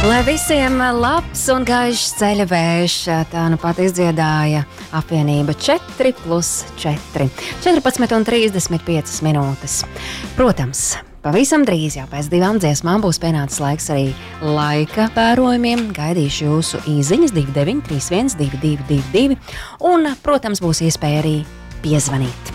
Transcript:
Lai visiem labs un gaišs ceļa vējš, tā nu pat izdziedāja apvienība 4+4. 14:35 minūtes. Protams, pavisam drīz jau pēc 2 dziesmām būs pienācis laiks arī laika vērojumiem. Gaidīšu jūsu īziņas 2931 2222 un, protams, būs iespēja arī piezvanīt.